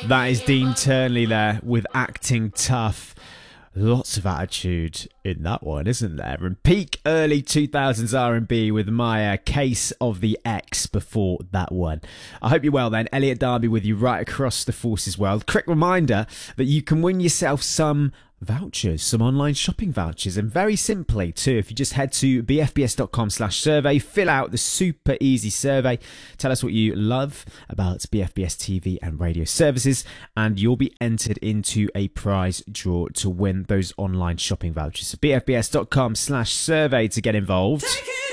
That is Dean Turnley there with Acting Tough. Lots of attitude in that one, isn't there? And peak early 2000s R&B with my Case of the X before that one. I hope you're well then. Elliot Darby with you right across the Forces world. Quick reminder that you can win yourself some vouchers, some online shopping vouchers, and very simply too, if you just head to bfbs.com/survey, fill out the super easy survey, tell us what you love about BFBS TV and radio services, and you'll be entered into a prize draw to win those online shopping vouchers. So bfbs.com/survey to get involved.